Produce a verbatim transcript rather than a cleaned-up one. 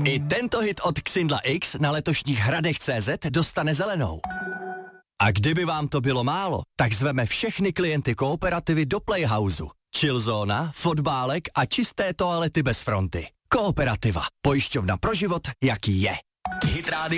I tento hit od Xindla X na letošních hradech tečka cé zet dostane zelenou. A kdyby vám to bylo málo, tak zveme všechny klienty Kooperativy do Playhouseu. Chillzóna, fotbálek a čisté toalety bez fronty. Kooperativa. Pojišťovna pro život, jaký je. Hit rádio.